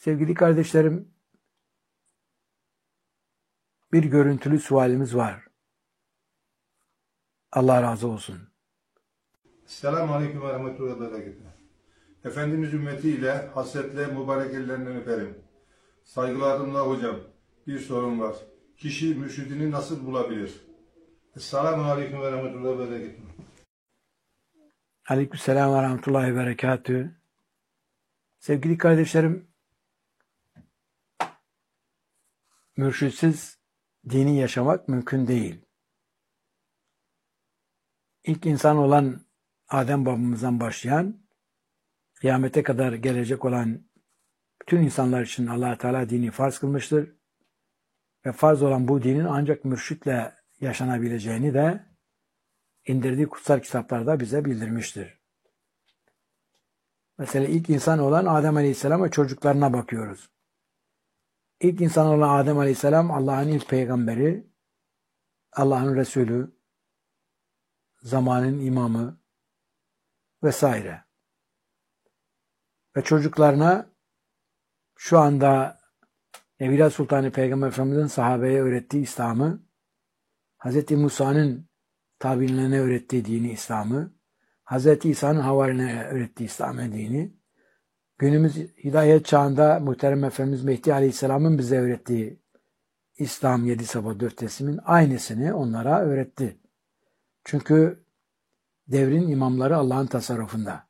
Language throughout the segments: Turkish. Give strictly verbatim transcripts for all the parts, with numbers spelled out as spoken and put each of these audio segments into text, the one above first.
Sevgili kardeşlerim, bir görüntülü sualimiz var. Allah razı olsun. Selamun Aleyküm ve Rahmetullahi ve Berekatuhu. Efendimiz ümmetiyle hasretle mübarek ellerinden öperim. Saygılarımla hocam, bir sorun var. Kişi mürşidini nasıl bulabilir? Selamun Aleyküm ve Rahmetullahi ve Berekatuhu. Aleykümselam ve Rahmetullahi ve Berekatuhu. Sevgili kardeşlerim, mürşitsiz dini yaşamak mümkün değil. İlk insan olan Adem babamızdan başlayan, kıyamete kadar gelecek olan bütün insanlar için Allah Teala dini farz kılmıştır. Ve farz olan bu dinin ancak mürşitle yaşanabileceğini de indirdiği kutsal kitaplarda bize bildirmiştir. Mesela ilk insan olan Adem Aleyhisselam ve çocuklarına bakıyoruz. İlk insan olan Adem Aleyhisselam Allah'ın ilk peygamberi, Allah'ın Resulü, zamanın imamı vesaire. Ve çocuklarına şu anda Nebiler Sultanı Peygamber Efendimiz'in sahabeye öğrettiği İslam'ı, Hz. Musa'nın tabiinlerine öğrettiği dini İslam'ı, Hz. İsa'nın havarilerine öğrettiği İslam dini, günümüz hidayet çağında muhterem Efendimiz Mehdi Aleyhisselam'ın bize öğrettiği İslam yedi sabah dört teslimin aynısını onlara öğretti. Çünkü devrin imamları Allah'ın tasarrufunda.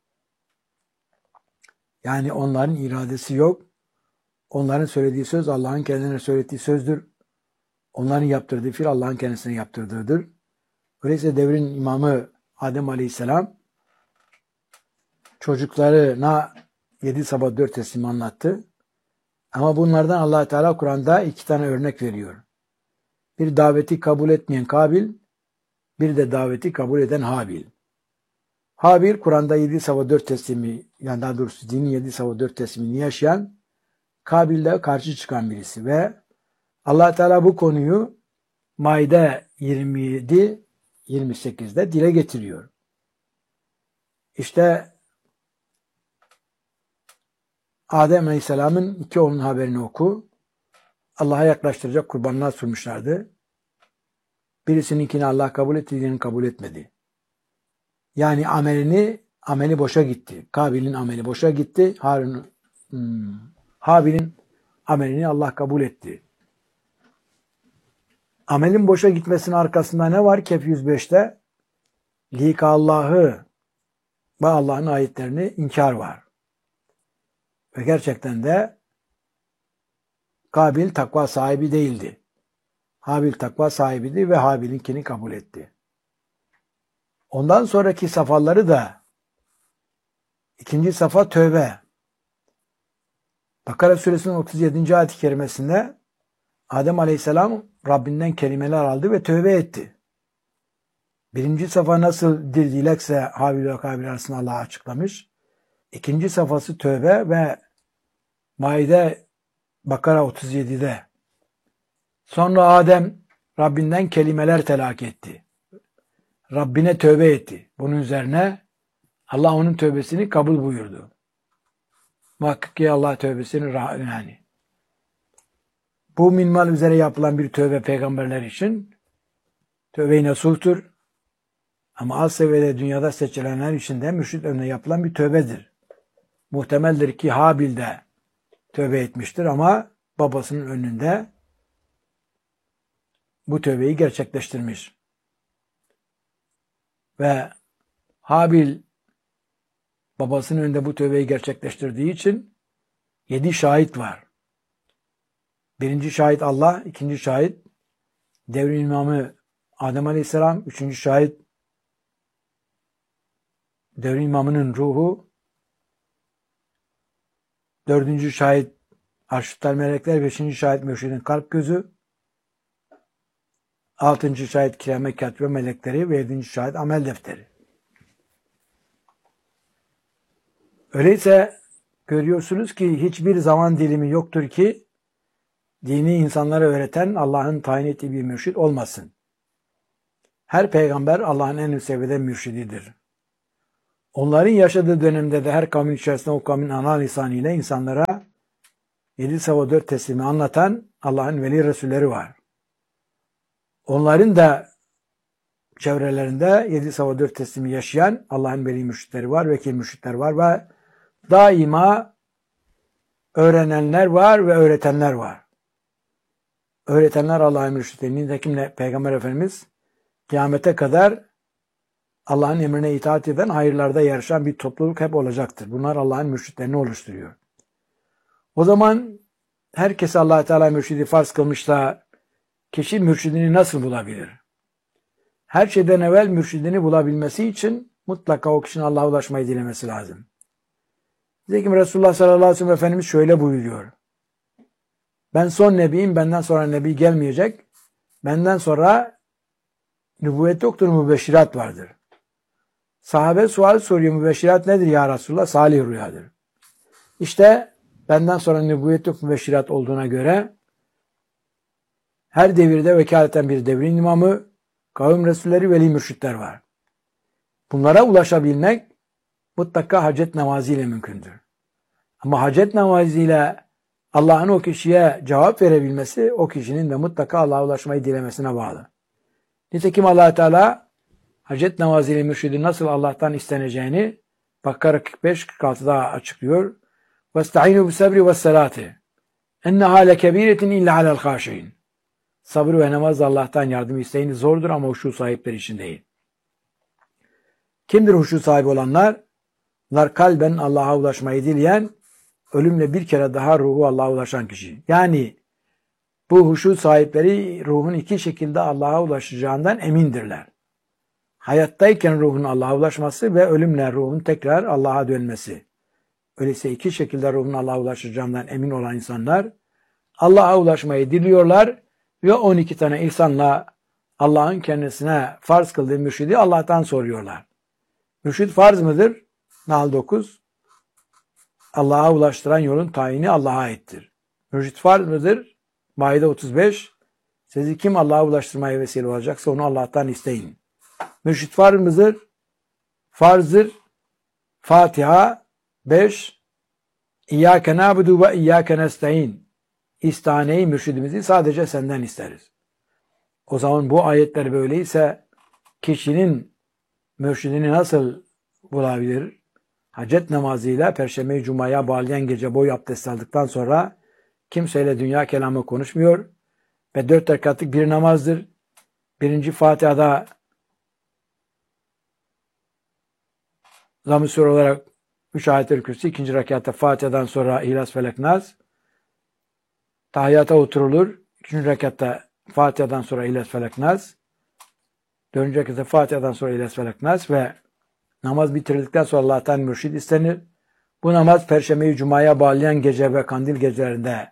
Yani onların iradesi yok. Onların söylediği söz Allah'ın kendine söylediği sözdür. Onların yaptırdığı fiil Allah'ın kendisine yaptırdığıdır. Öyleyse devrin imamı Adem Aleyhisselam çocuklarına yedi sabah dört teslim anlattı. Ama bunlardan Allah Teala Kur'an'da iki tane örnek veriyor. Bir daveti kabul etmeyen Kabil, bir de daveti kabul eden Habil. Habil Kur'an'da yedi sabah dört teslimi, yani daha doğrusu dinin yedi sabah dört teslimini yaşayan, Kabil'le karşı çıkan birisi ve Allah Teala bu konuyu Maide yirmi yedi yirmi sekizde dile getiriyor. İşte Adem Aleyhisselam'ın iki oğlunun haberini oku. Allah'a yaklaştıracak kurbanlar sunmuşlardı. Birisininkini Allah kabul etti, diğerini kabul etmedi. Yani amelini, ameli boşa gitti. Kabil'in ameli boşa gitti. Harun, hmm, Habil'in amelini Allah kabul etti. Amelin boşa gitmesinin arkasında ne var? Kehf yüz beşte Lika Allah'ı ve Allah'ın ayetlerini inkar var. Ve gerçekten de Kabil takva sahibi değildi. Habil takva sahibiydi ve Habil'inkini kabul etti. Ondan sonraki safhaları da ikinci safha tövbe. Bakara suresinin otuz yedinci ayet-i kerimesinde Adem Aleyhisselam Rabbinden kelimeler aldı ve tövbe etti. Birinci safha nasıl dil dilekse Habil ve Kabil arasında Allah açıklamış. İkinci safhası tövbe ve Maide Bakara otuz yedide. Sonra Adem Rabbinden kelimeler telakki etti. Rabbine tövbe etti. Bunun üzerine Allah onun tövbesini kabul buyurdu. Muhakkak ki Allah tövbesini yani. Bu minval üzere yapılan bir tövbe peygamberler için tövbe-i nasuhtur. Ama az seviyede dünyada seçilenler için de mürşid önüne yapılan bir tövbedir. Muhtemeldir ki Habil de tövbe etmiştir ama babasının önünde bu tövbeyi gerçekleştirmiş. Ve Habil babasının önünde bu tövbeyi gerçekleştirdiği için yedi şahit var. Birinci şahit Allah, ikinci şahit devrin imamı Adem Aleyhisselam, üçüncü şahit devrin imamının ruhu, dördüncü şahit arşitler melekler, beşinci şahit mürşidin kalp gözü, altıncı şahit kıyamet katibe melekleri ve yedinci şahit amel defteri. Öyleyse görüyorsunuz ki hiçbir zaman dilimi yoktur ki dini insanlara öğreten Allah'ın tayin ettiği bir mürşid olmasın. Her peygamber Allah'ın en üst seviyede mürşididir. Onların yaşadığı dönemde de her kavmin içerisinde o kavmin ana lisanıyla insanlara yedi sava dört teslimi anlatan Allah'ın veli Resulleri var. Onların da çevrelerinde yedi sava dört teslimi yaşayan Allah'ın veli mürşitleri var, vekil mürşitler var ve daima öğrenenler var ve öğretenler var. Öğretenler Allah'ın mürşitleri. Nitekim Peygamber Efendimiz kıyamete kadar Allah'ın emrine itaat eden, hayırlarda yarışan bir topluluk hep olacaktır. Bunlar Allah'ın mürşitlerini oluşturuyor. O zaman herkes Allah Teala mürşidi farz kılmış da kişi mürşidini nasıl bulabilir? Her şeyden evvel mürşidini bulabilmesi için mutlaka o kişinin Allah'a ulaşmayı dilemesi lazım. Nitekim Resulullah sallallahu aleyhi ve sellem Efendimiz şöyle buyuruyor. Ben son nebiyim, benden sonra nebi gelmeyecek. Benden sonra nübüvvet yoktur, mübeşşirat vardır. Sahabe sual soruyor, mübeşşirat nedir ya Resulullah? Salih rüyadır. İşte benden sonra nübüvvet yok, mübeşşirat olduğuna göre her devirde vekaleten bir devrin imamı, kavim resulleri, veli mürşitler var. Bunlara ulaşabilmek mutlaka hacet namazıyla mümkündür. Ama hacet namazıyla Allah'ın o kişiye cevap verebilmesi, o kişinin de mutlaka Allah'a ulaşmayı dilemesine bağlı. Nitekim Allah Teala hacet namazıyla mürşidin nasıl Allah'tan isteneceğini Bakara kırk beş kırk altıda açıklıyor. وَاسْتَعِينُوا بِسَبْرِ وَالسَّلَاتِ اَنَّهَا لَكَب۪يرَةٍ اِلَّا عَلَى الْخَاشِعِينَ Sabır ve namaz Allah'tan yardım isteğini zordur ama huşu sahipleri için değil. Kimdir huşu sahibi olanlar? Bunlar kalben Allah'a ulaşmayı dileyen, ölümle bir kere daha ruhu Allah'a ulaşan kişi. Yani bu huşu sahipleri ruhun iki şekilde Allah'a ulaşacağından emindirler. Hayattayken ruhun Allah'a ulaşması ve ölümle ruhun tekrar Allah'a dönmesi. Öyleyse iki şekilde ruhun Allah'a ulaşacağından emin olan insanlar Allah'a ulaşmayı diliyorlar ve on iki tane ihsanla Allah'ın kendisine farz kıldığı mürşidi Allah'tan soruyorlar. Mürşid farz mıdır? Nahl dokuz. Allah'a ulaştıran yolun tayini Allah'a aittir. Mürşid farz mıdır? Maide otuz beş. Sizi kim Allah'a ulaştırmaya vesile olacaksa onu Allah'tan isteyin. Mürşid farz mıdır? Farzdır. Fatiha beş. İyyâke nâbudu ve iyyâke nestaîn. İstaneyi, mürşidimizi sadece senden isteriz. O zaman bu ayetler böyleyse kişinin mürşidini nasıl bulabilir? Hacet namazıyla Perşembe-i Cuma'ya bağlayan gece boyu abdest aldıktan sonra kimseyle dünya kelamı konuşmuyor ve dört rekatlık bir namazdır. Birinci Fatiha'da Zamm-ı Sûre olarak üç ayet-el kürsü, ikinci rekatta Fatiha'dan sonra İhlas, Felek, Nas. Tahiyyata oturulur. Üçüncü rekatta Fatiha'dan sonra İhlas, Felek, Nas. Dördüncü rekatta Fatiha'dan sonra İhlas, Felek, Nas ve namaz bitirildikten sonra Allah'tan mürşid istenir. Bu namaz Perşembe-i Cuma'ya bağlayan gece ve kandil gecelerinde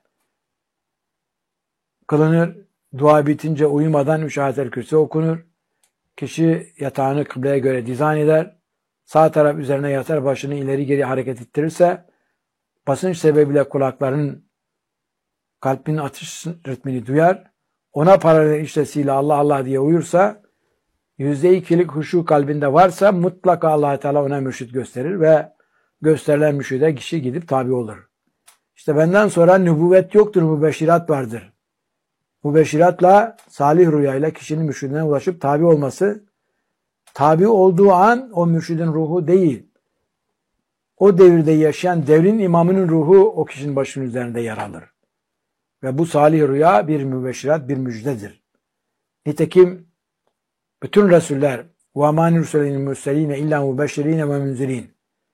kılınır. Dua bitince uyumadan üç ayet-el kürsü okunur. Kişi yatağını kıbleye göre dizayn eder. Sağ taraf üzerine yatar, başını ileri geri hareket ettirirse basınç sebebiyle kulakların kalbin atış ritmini duyar. Ona paralel işlesiyle Allah Allah diye uyursa, yüzde ikilik huşu kalbinde varsa mutlaka Allah Teala ona mürşid gösterir ve gösterilen mürşide kişi gidip tabi olur. İşte benden sonra nübüvvet yoktur, mübeşşirat vardır. Mübeşşiratla, salih rüyayla kişinin mürşidine ulaşıp tabi olması, tabi olduğu an o mürşidin ruhu değil, o devirde yaşayan devrin imamının ruhu o kişinin başının üzerinde yer alır. Ve bu salih rüya bir mübeşşirat, bir müjdedir. Nitekim bütün Resuller وَمَا نُرْسَلِينَ مُرْسَلِينَ اِلَّا مُبَشِّرِينَ وَمُنْزِرِينَ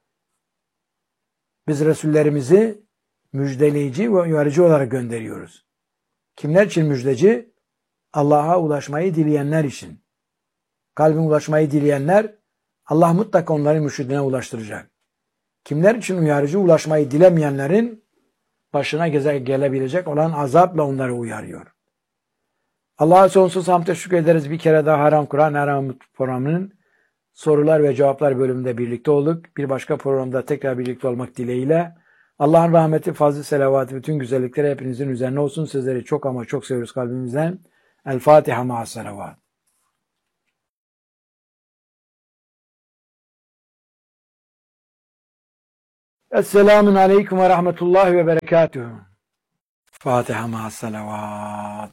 Biz Resullerimizi müjdeleyici ve uyarıcı olarak gönderiyoruz. Kimler için müjdeci? Allah'a ulaşmayı dileyenler için. Kalbine ulaşmayı dileyenler, Allah mutlaka onları mürşidine ulaştıracak. Kimler için uyarıcı? Ulaşmayı dilemeyenlerin başına gelebilecek olan azapla onları uyarıyor. Allah'a sonsuz hamd teşekkür ederiz. Bir kere daha Haram Kur'an Haram programının sorular ve cevaplar bölümünde birlikte olduk. Bir başka programda tekrar birlikte olmak dileğiyle. Allah'ın rahmeti, fazlı selavatı, bütün güzellikleri hepinizin üzerine olsun. Sizleri çok ama çok seviyoruz kalbimizden. El Fatiha ma'as selavat. Esselamun aleyküm ve rahmetullahi ve berekatuhu. Fatiha ma salavat.